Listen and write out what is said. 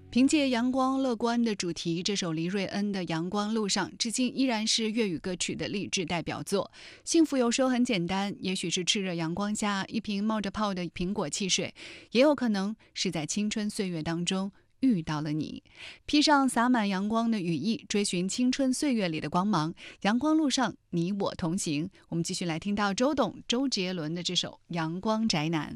凭借阳光乐观的主题，这首黎瑞恩的《阳光路上》至今依然是粤语歌曲的励志代表作。幸福有时候很简单，也许是炽热阳光下一瓶冒着泡的苹果汽水，也有可能是在青春岁月当中遇到了你。披上洒满阳光的羽翼，追寻青春岁月里的光芒。阳光路上，你我同行。我们继续来听到周杰伦的这首《阳光宅男》。